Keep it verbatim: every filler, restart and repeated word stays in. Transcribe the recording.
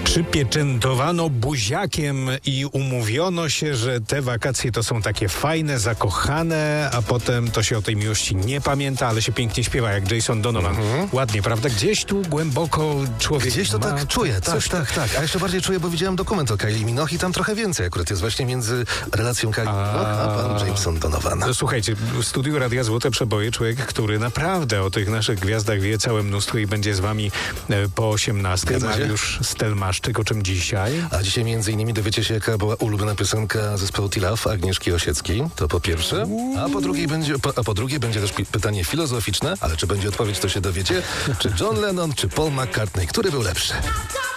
Przypieczętowano buziakiem i umówiono się, że te wakacje to są takie fajne, zakochane, a potem to się o tej miłości nie pamięta, ale się pięknie śpiewa, jak Jason Donovan. Mhm. Ładnie, prawda? Gdzieś tu głęboko człowiek Gdzieś to ma... tak czuję, tak, tak, tak. A jeszcze bardziej czuję, bo widziałem dokument o Kylie Minogue i tam trochę więcej akurat jest właśnie między relacją Kylie Minogue a pan Jason Donovan. No, słuchajcie, w studiu Radia Złote Przeboje człowiek, który naprawdę o tych naszych gwiazdach wie całe mnóstwo i będzie z wami e, po osiemnastej. Mariusz Stelmaszczyk, o czym dzisiaj? A dzisiaj między innymi dowiecie się, jaka była ulubiona piosenka zespołu T-Love Agnieszki Osieckiej. To po pierwsze. A po drugie będzie, po, a po drugie będzie też pytanie filozoficzne, ale czy będzie odpowiedź, to się dowiecie. Czy John Lennon, czy Paul McCartney? Który był lepszy?